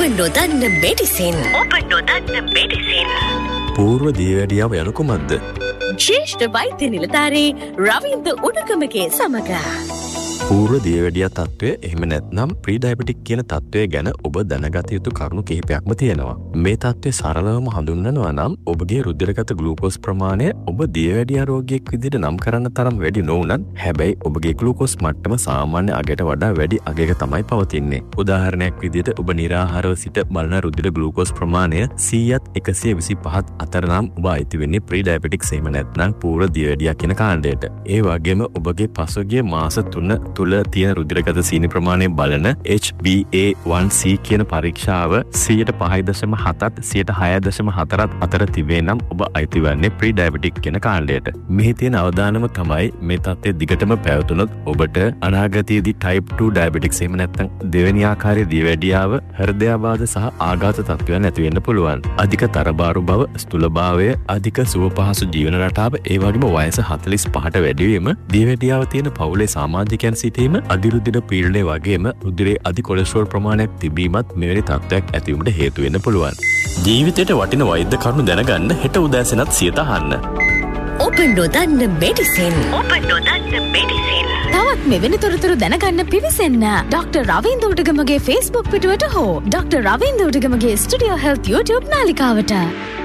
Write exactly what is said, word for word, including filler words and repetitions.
ඔබ නොදන්න මෙඩිසින් ඔබ නොදන්න මෙඩිසින් పూర్ව දියවැඩියාව යනු කුමක්ද? ශ්‍රේෂ්ඨ වෛද්‍ය නිලධාරී රවින්ද උඩුකමගේ සමග పూర్ව දියවැඩියා තත්ත්වය එහෙම නැත්නම් ප්‍රී ඩයබටික් කියන තත්ත්වය ගැන ඔබ දැනගත යුතු කරුණු කිහිපයක්ම තියෙනවා. මේ තත්ත්වය සරලවම හඳුන්වනවා නම් ඔබගේ රුධිරගත ග්ලූකෝස් ප්‍රමාණය ඔබ දියවැඩියා රෝගියෙක් විදිහට නම් කරන්න තරම් වැඩි නොවුනත් හැබැයි ඔබගේ ග්ලූකෝස් මට්ටම සාමාන්‍ය අගයට වඩා වැඩි අගයක තමයි පවතින්නේ. උදාහරණයක් විදිහට ඔබ නිරාහාරව සිට බලන රුධිර ග්ලූකෝස් ප්‍රමාණය සීයත් එකසිය විසිපහත් අතර නම් ඔබ අයිති වෙන්නේ ප්‍රී ඩයබටික් එහෙම නැත්නම් పూర్ව දියවැඩියා කියන කාණ්ඩයට. ඒ වගේම ඔබගේ පසුගිය මාස තුන තුළ තියෙන රුධිරගත සීනි ප්‍රමාණය බලන H b A one C කියන පරීක්ෂාව සියයට පහයි දශම හතත් සියයට හයයි දශම හතරත් අතර තිබේ නම් ඔබ අයිති වන්නේ ප්‍රී ඩයබටික් කියන කාණ්ඩයට. මෙහි තියෙන අවදානම තමයි මේ තත්ත්වය දිගටම පැවතුනොත් ඔබට අනාගතයේදී ටයිප් two ඩයබටික්ස් එහෙම නැත්නම් දෙවෙනි ආකාරයේ දියවැඩියාව, හෘදයාබාධ සහ ආඝාත තත්ත්වයන් ඇති වෙන්න පුළුවන්. අධික තරබාරු බව, ස්ථූලභාවය, අධික සුව පහසු ජීවන රටාව, ඒ වගේම වයස හතළිස් පහට වැඩිවීම, දියවැඩියාව තියෙන පවුලේ සමාජිකයන් සිටීම, අධිරුධිර පීඩනය වගේම රුධිරයේ අධි කොලෙස්ටරෝල් ප්‍රමාණයක් තිබීමත් මෙවැනි තත්ත්වයක් ඇතිවීමට හේතු වෙන්න පුළුවන්. ජීවිතයට වටින වෛද්‍ය කරුණු දැනගන්න හෙට උදෑසනත් සියත අහන්න. ඔබ නොදන්න මෙඩිසින් ඔබ නොදන්න මෙඩිසින් තවත් මෙවැනි තොරතුරු දැනගන්න පිවිසෙන්න ඩොක්ටර් රවින්ද උඩගමගේ Facebook පිටුවට හෝ doctor Ravinda උඩගමගේ studio health YouTube නාලිකාවට.